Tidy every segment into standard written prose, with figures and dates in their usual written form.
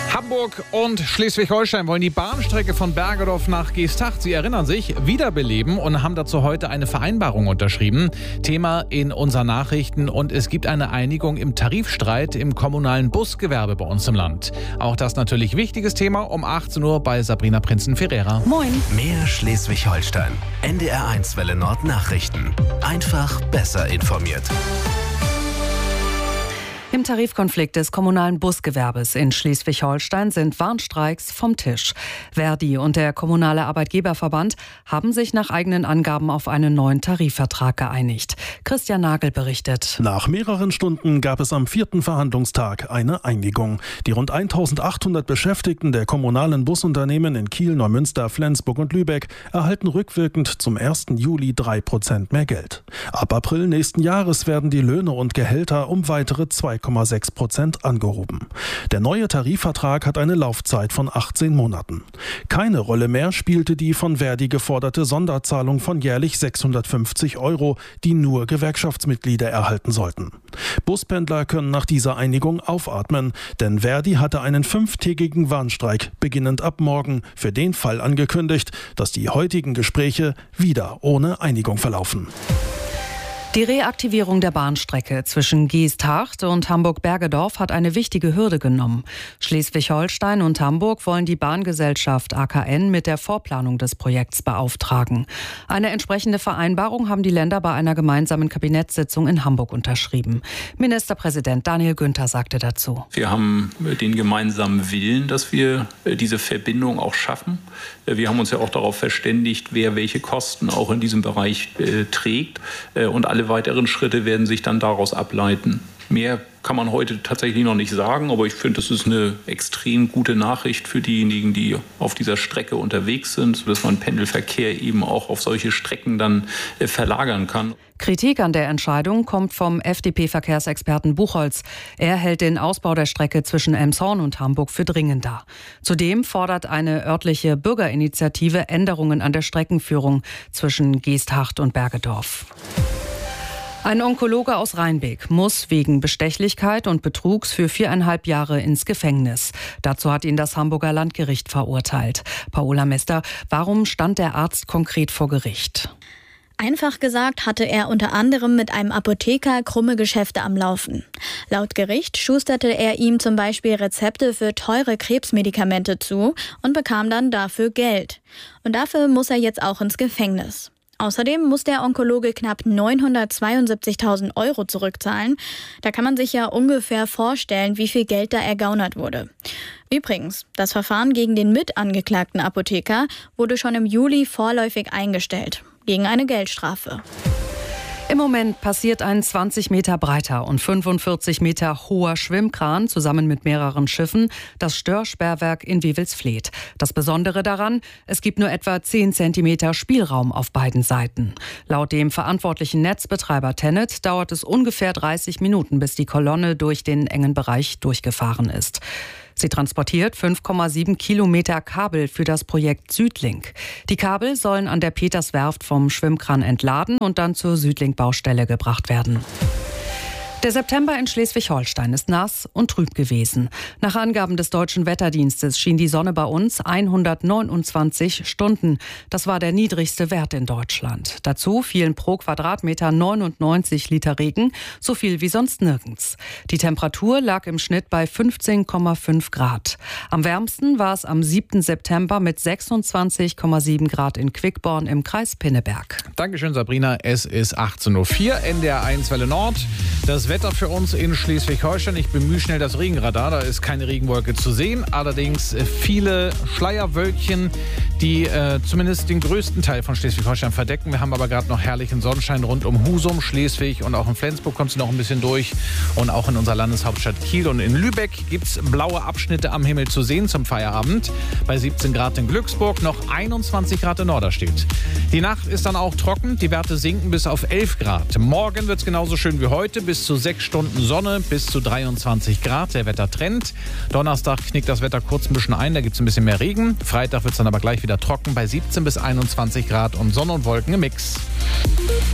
Hamburg und Schleswig-Holstein wollen die Bahnstrecke von Bergedorf nach Geesthacht, Sie erinnern sich, wiederbeleben und haben dazu heute eine Vereinbarung unterschrieben. Thema in unseren Nachrichten, und es gibt eine Einigung im Tarifstreit im kommunalen Busgewerbe bei uns im Land. Auch das natürlich wichtiges Thema um 18 Uhr bei Sabrina Prinzen-Ferreira. Moin. Mehr Schleswig-Holstein. NDR1 Welle Nord Nachrichten. Einfach besser informiert. Im Tarifkonflikt des kommunalen Busgewerbes in Schleswig-Holstein sind Warnstreiks vom Tisch. Verdi und der kommunale Arbeitgeberverband haben sich nach eigenen Angaben auf einen neuen Tarifvertrag geeinigt. Christian Nagel berichtet. Nach mehreren Stunden gab es am 4. Verhandlungstag eine Einigung. Die rund 1800 Beschäftigten der kommunalen Busunternehmen in Kiel, Neumünster, Flensburg und Lübeck erhalten rückwirkend zum 1. Juli 3% mehr Geld. Ab April nächsten Jahres werden die Löhne und Gehälter um weitere 2,6% angehoben. Der neue Tarifvertrag hat eine Laufzeit von 18 Monaten. Keine Rolle mehr spielte die von Verdi geforderte Sonderzahlung von jährlich 650 €, die nur Gewerkschaftsmitglieder erhalten sollten. Buspendler können nach dieser Einigung aufatmen, denn Verdi hatte einen 5-tägigen Warnstreik beginnend ab morgen für den Fall angekündigt, dass die heutigen Gespräche wieder ohne Einigung verlaufen. Die Reaktivierung der Bahnstrecke zwischen Geesthacht und Hamburg-Bergedorf hat eine wichtige Hürde genommen. Schleswig-Holstein und Hamburg wollen die Bahngesellschaft AKN mit der Vorplanung des Projekts beauftragen. Eine entsprechende Vereinbarung haben die Länder bei einer gemeinsamen Kabinettssitzung in Hamburg unterschrieben. Ministerpräsident Daniel Günther sagte dazu: Wir haben den gemeinsamen Willen, dass wir diese Verbindung auch schaffen. Wir haben uns ja auch darauf verständigt, wer welche Kosten auch in diesem Bereich trägt, und alle weiteren Schritte werden sich dann daraus ableiten. Mehr kann man heute tatsächlich noch nicht sagen, aber ich finde, das ist eine extrem gute Nachricht für diejenigen, die auf dieser Strecke unterwegs sind, sodass man Pendelverkehr eben auch auf solche Strecken dann verlagern kann. Kritik an der Entscheidung kommt vom FDP-Verkehrsexperten Buchholz. Er hält den Ausbau der Strecke zwischen Elmshorn und Hamburg für dringender. Zudem fordert eine örtliche Bürgerinitiative Änderungen an der Streckenführung zwischen Geesthacht und Bergedorf. Ein Onkologe aus Rheinbeck muss wegen Bestechlichkeit und Betrugs für 4,5 Jahre ins Gefängnis. Dazu hat ihn das Hamburger Landgericht verurteilt. Paola Mester, warum stand der Arzt konkret vor Gericht? Einfach gesagt hatte er unter anderem mit einem Apotheker krumme Geschäfte am Laufen. Laut Gericht schusterte er ihm zum Beispiel Rezepte für teure Krebsmedikamente zu und bekam dann dafür Geld. Und dafür muss er jetzt auch ins Gefängnis. Außerdem muss der Onkologe knapp 972.000 € zurückzahlen. Da kann man sich ja ungefähr vorstellen, wie viel Geld da ergaunert wurde. Übrigens, das Verfahren gegen den mitangeklagten Apotheker wurde schon im Juli vorläufig eingestellt, gegen eine Geldstrafe. Im Moment passiert ein 20 Meter breiter und 45 Meter hoher Schwimmkran zusammen mit mehreren Schiffen das Störsperrwerk in Wewelsfleth. Das Besondere daran, es gibt nur etwa 10 Zentimeter Spielraum auf beiden Seiten. Laut dem verantwortlichen Netzbetreiber Tennet dauert es ungefähr 30 Minuten, bis die Kolonne durch den engen Bereich durchgefahren ist. Sie transportiert 5,7 Kilometer Kabel für das Projekt Südlink. Die Kabel sollen an der Peterswerft vom Schwimmkran entladen und dann zur Südlink-Baustelle gebracht werden. Der September in Schleswig-Holstein ist nass und trüb gewesen. Nach Angaben des Deutschen Wetterdienstes schien die Sonne bei uns 129 Stunden. Das war der niedrigste Wert in Deutschland. Dazu fielen pro Quadratmeter 99 Liter Regen, so viel wie sonst nirgends. Die Temperatur lag im Schnitt bei 15,5 Grad. Am wärmsten war es am 7. September mit 26,7 Grad in Quickborn im Kreis Pinneberg. Dankeschön, Sabrina. Es ist 18:04 Uhr, NDR1 Welle Nord. Das Wetter für uns in Schleswig-Holstein. Ich bemühe schnell das Regenradar. Da ist keine Regenwolke zu sehen. Allerdings viele Schleierwölkchen, die zumindest den größten Teil von Schleswig-Holstein verdecken. Wir haben aber gerade noch herrlichen Sonnenschein rund um Husum, Schleswig, und auch in Flensburg kommt es noch ein bisschen durch. Und auch in unserer Landeshauptstadt Kiel und in Lübeck gibt es blaue Abschnitte am Himmel zu sehen zum Feierabend. Bei 17 Grad in Glücksburg, noch 21 Grad in Norderstedt. Die Nacht ist dann auch trocken. Die Werte sinken bis auf 11 Grad. Morgen wird es genauso schön wie heute. Bis zu 6 Stunden Sonne, bis zu 23 Grad. Der Wettertrend. Donnerstag knickt das Wetter kurz ein bisschen ein. Da gibt es ein bisschen mehr Regen. Freitag wird es dann aber gleich wieder trocken bei 17 bis 21 Grad und Sonne und Wolken im Mix.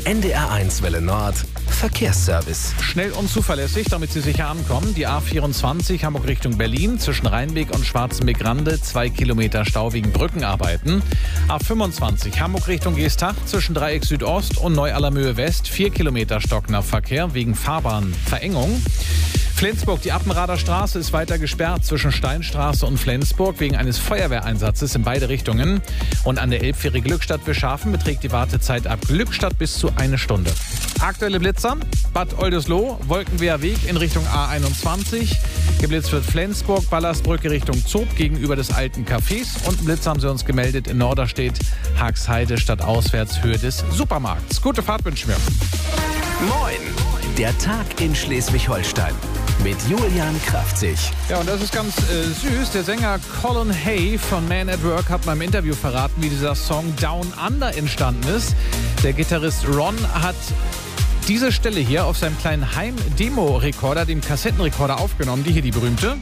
NDR1 Welle Nord Verkehrsservice. Schnell und zuverlässig, damit Sie sicher ankommen. Die A24 Hamburg Richtung Berlin zwischen Rheinweg und Schwarzenbeck-Rande 2 Kilometer Stau wegen Brückenarbeiten. A25 Hamburg Richtung Geestach zwischen Dreieck Südost und Neu-Allermöhe West 4 Kilometer Stockner-Verkehr wegen Fahrbahnverengung. Flensburg, die Appenrader Straße ist weiter gesperrt zwischen Steinstraße und Flensburg wegen eines Feuerwehreinsatzes in beide Richtungen. Und an der Elbfähre Glückstadt-Bischhafen beträgt die Wartezeit ab Glückstadt bis zu 1 Stunde. Aktuelle Blitzer: Bad Oldesloe, Wolkenweher Weg in Richtung A21. Geblitzt wird Flensburg, Ballersbrücke Richtung Zob gegenüber des alten Cafés. Und einen Blitz haben sie uns gemeldet in Norderstedt, Haagsheide stadtauswärts Höhe des Supermarkts. Gute Fahrt wünschen wir. Moin! Der Tag in Schleswig-Holstein mit Julian Kraftzig. Ja, und das ist ganz süß. Der Sänger Colin Hay von Man at Work hat mal im Interview verraten, wie dieser Song Down Under entstanden ist. Der Gitarrist Ron hat diese Stelle hier auf seinem kleinen Heim-Demo-Rekorder, dem Kassettenrekorder, aufgenommen. Die hier, die berühmte.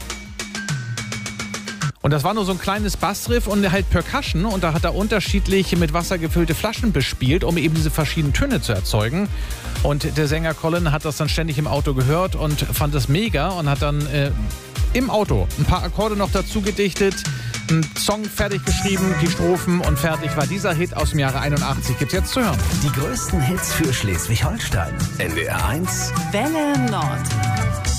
Und das war nur so ein kleines Bassriff und halt Percussion. Und da hat er unterschiedlich mit Wasser gefüllte Flaschen bespielt, um eben diese verschiedenen Töne zu erzeugen. Und der Sänger Colin hat das dann ständig im Auto gehört und fand das mega und hat dann im Auto ein paar Akkorde noch dazu gedichtet, einen Song fertig geschrieben, die Strophen, und fertig war dieser Hit aus dem Jahre 81. Gibt's jetzt zu hören. Die größten Hits für Schleswig-Holstein. NDR1 Welle Nord.